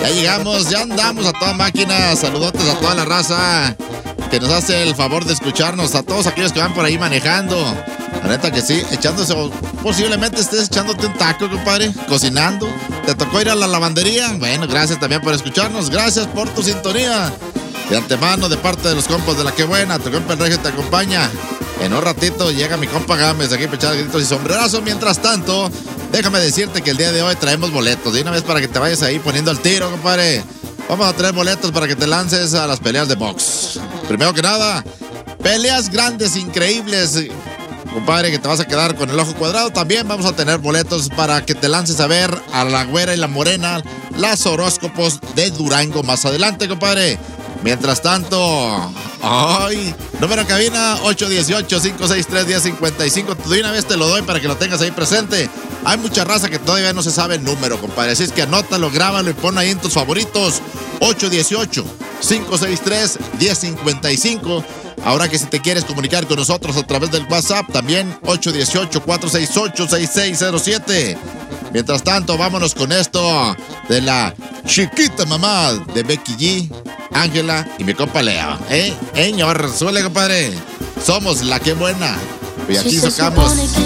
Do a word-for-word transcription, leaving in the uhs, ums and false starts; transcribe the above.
Ya llegamos, ya andamos a toda máquina. Saludotes a toda la raza que nos hace el favor de escucharnos. A todos aquellos que van por ahí manejando. La neta que sí, echándose, posiblemente estés echándote un taco, compadre, cocinando. ¿Te tocó ir a la lavandería? Bueno, gracias también por escucharnos. Gracias por tu sintonía. De antemano, de parte de los compas de La Que Buena, tu compa el Regio te acompaña. En un ratito llega mi compa Gámez aquí para echar gritos y sombrerazos. Mientras tanto, déjame decirte que el día de hoy traemos boletos. De una vez para que te vayas ahí poniendo el tiro, compadre. Vamos a traer boletos para que te lances a las peleas de box. Primero que nada, peleas grandes, increíbles, compadre, que te vas a quedar con el ojo cuadrado. También vamos a tener boletos para que te lances a ver a la Güera y la Morena, las horóscopos de Durango más adelante, compadre. Mientras tanto, ay, número en cabina ocho uno ocho, cinco seis tres, uno cero cinco cinco. De una vez te lo doy para que lo tengas ahí presente. Hay mucha raza que todavía no se sabe el número, compadre. Así es que anótalo, grábalo y pon ahí en tus favoritos. ocho uno ocho, cinco seis tres, uno cero cinco cinco. Ahora que si te quieres comunicar con nosotros a través del WhatsApp, también ocho uno ocho, cuatro seis ocho, seis seis cero siete. Mientras tanto, vámonos con esto de la chiquita mamá de Becky G, Ángela y mi compa Leo. ¿Eh? ¿Eh, señor? Súbele, compadre. Somos La Que Buena. Y aquí Si se sacamos supone que